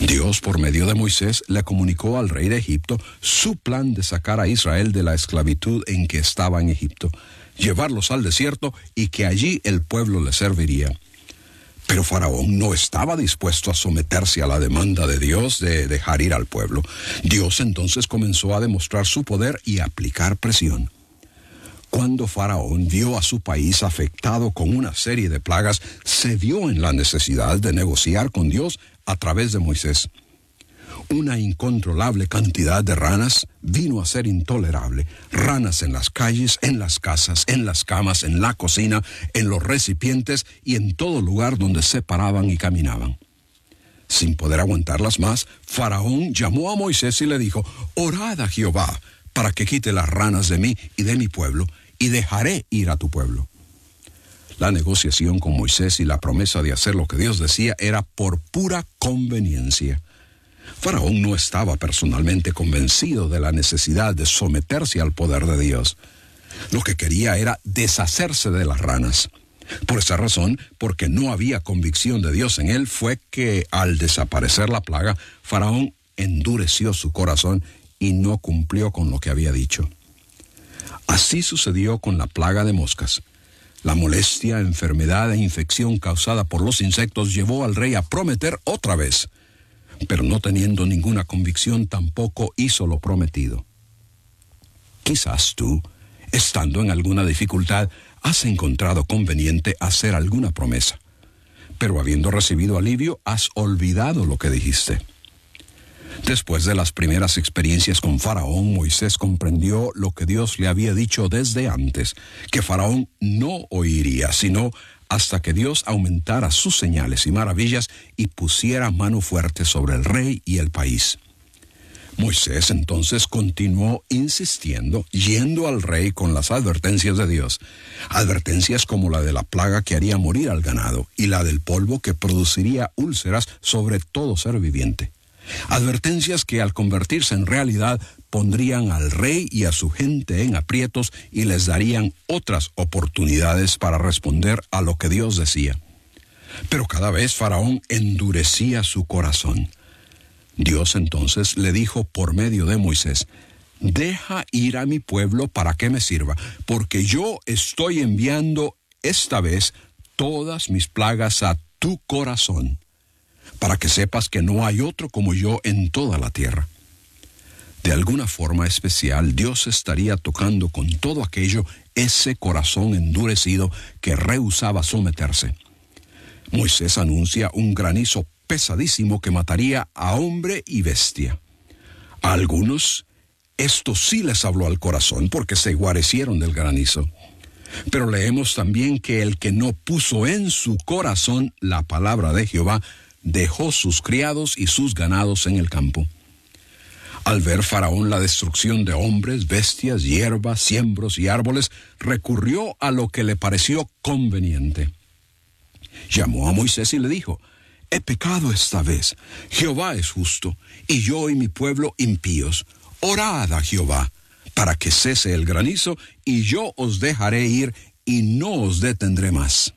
Dios, por medio de Moisés, le comunicó al rey de Egipto su plan de sacar a Israel de la esclavitud en que estaba en Egipto, llevarlos al desierto y que allí el pueblo le serviría. Pero Faraón no estaba dispuesto a someterse a la demanda de Dios de dejar ir al pueblo. Dios entonces comenzó a demostrar su poder y a aplicar presión. Cuando Faraón vio a su país afectado con una serie de plagas, se vio en la necesidad de negociar con Dios a través de Moisés. Una incontrolable cantidad de ranas vino a ser intolerable. Ranas en las calles, en las casas, en las camas, en la cocina, en los recipientes y en todo lugar donde se paraban y caminaban. Sin poder aguantarlas más, Faraón llamó a Moisés y le dijo: «Orad a Jehová para que quite las ranas de mí y de mi pueblo, y dejaré ir a tu pueblo». La negociación con Moisés y la promesa de hacer lo que Dios decía era por pura conveniencia. Faraón no estaba personalmente convencido de la necesidad de someterse al poder de Dios. Lo que quería era deshacerse de las ranas. Por esa razón, porque no había convicción de Dios en él, fue que al desaparecer la plaga, Faraón endureció su corazón y no cumplió con lo que había dicho. Así sucedió con la plaga de moscas. La molestia, enfermedad e infección causada por los insectos llevó al rey a prometer otra vez, pero no teniendo ninguna convicción tampoco hizo lo prometido. Quizás tú, estando en alguna dificultad, has encontrado conveniente hacer alguna promesa, pero habiendo recibido alivio, has olvidado lo que dijiste. Después de las primeras experiencias con Faraón, Moisés comprendió lo que Dios le había dicho desde antes, que Faraón no oiría, sino hasta que Dios aumentara sus señales y maravillas y pusiera mano fuerte sobre el rey y el país. Moisés entonces continuó insistiendo, yendo al rey con las advertencias de Dios, advertencias como la de la plaga que haría morir al ganado y la del polvo que produciría úlceras sobre todo ser viviente. Advertencias que al convertirse en realidad pondrían al rey y a su gente en aprietos y les darían otras oportunidades para responder a lo que Dios decía. Pero cada vez Faraón endurecía su corazón. Dios entonces le dijo por medio de Moisés: «Deja ir a mi pueblo para que me sirva, porque yo estoy enviando esta vez todas mis plagas a tu corazón, para que sepas que no hay otro como yo en toda la tierra». De alguna forma especial, Dios estaría tocando con todo aquello ese corazón endurecido que rehusaba someterse. Moisés anuncia un granizo pesadísimo que mataría a hombre y bestia. A algunos, esto sí les habló al corazón porque se guarecieron del granizo. Pero leemos también que el que no puso en su corazón la palabra de Jehová, dejó sus criados y sus ganados en el campo. Al ver Faraón la destrucción de hombres, bestias, hierbas, siembros y árboles, recurrió a lo que le pareció conveniente. Llamó a Moisés y le dijo: «He pecado esta vez. Jehová es justo, y yo y mi pueblo impíos. Orad a Jehová, para que cese el granizo, y yo os dejaré ir, y no os detendré más».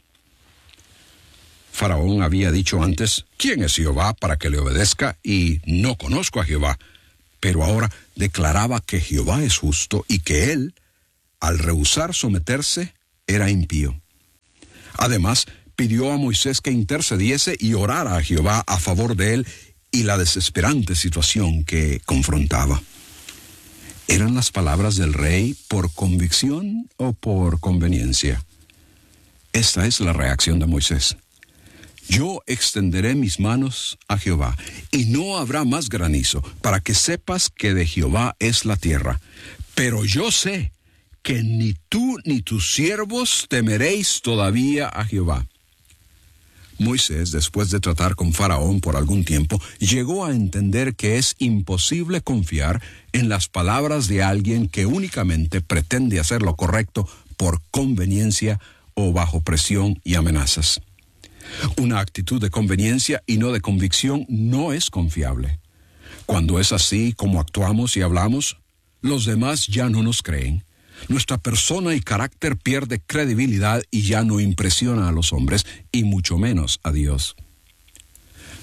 Faraón había dicho antes: «¿Quién es Jehová para que le obedezca? Y no conozco a Jehová». Pero ahora declaraba que Jehová es justo y que él, al rehusar someterse, era impío. Además, pidió a Moisés que intercediese y orara a Jehová a favor de él y la desesperante situación que confrontaba. ¿Eran las palabras del rey por convicción o por conveniencia? Esta es la reacción de Moisés: «Yo extenderé mis manos a Jehová, y no habrá más granizo, para que sepas que de Jehová es la tierra. Pero yo sé que ni tú ni tus siervos temeréis todavía a Jehová». Moisés, después de tratar con Faraón por algún tiempo, llegó a entender que es imposible confiar en las palabras de alguien que únicamente pretende hacer lo correcto por conveniencia o bajo presión y amenazas. Una actitud de conveniencia y no de convicción no es confiable. Cuando es así como actuamos y hablamos, los demás ya no nos creen. Nuestra persona y carácter pierde credibilidad y ya no impresiona a los hombres, y mucho menos a Dios.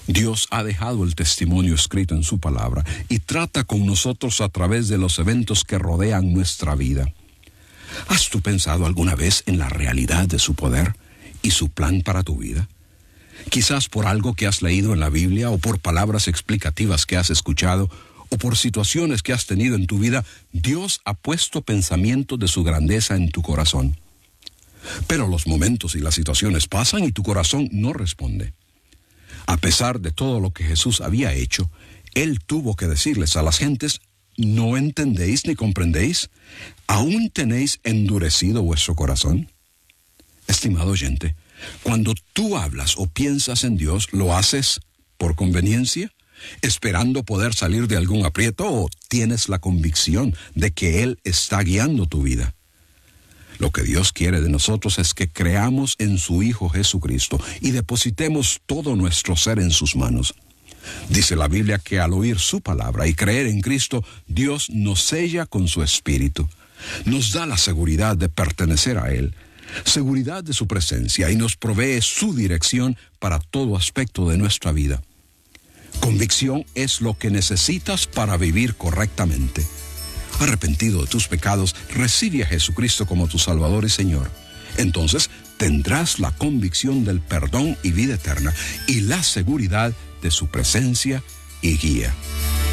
Dios ha dejado el testimonio escrito en su palabra y trata con nosotros a través de los eventos que rodean nuestra vida. ¿Has tú pensado alguna vez en la realidad de su poder y su plan para tu vida? Quizás por algo que has leído en la Biblia, o por palabras explicativas que has escuchado, o por situaciones que has tenido en tu vida, Dios ha puesto pensamientos de su grandeza en tu corazón. Pero los momentos y las situaciones pasan y tu corazón no responde. A pesar de todo lo que Jesús había hecho, Él tuvo que decirles a las gentes: ¿no entendéis ni comprendéis? ¿Aún tenéis endurecido vuestro corazón? Estimado oyente, cuando tú hablas o piensas en Dios, ¿lo haces por conveniencia, esperando poder salir de algún aprieto, o tienes la convicción de que Él está guiando tu vida? Lo que Dios quiere de nosotros es que creamos en su Hijo Jesucristo y depositemos todo nuestro ser en sus manos. Dice la Biblia que al oír su palabra y creer en Cristo, Dios nos sella con su Espíritu. Nos da la seguridad de pertenecer a Él, seguridad de su presencia, y nos provee su dirección para todo aspecto de nuestra vida. Convicción es lo que necesitas para vivir correctamente. Arrepentido de tus pecados, recibe a Jesucristo como tu Salvador y Señor. Entonces tendrás la convicción del perdón y vida eterna, y la seguridad de su presencia y guía.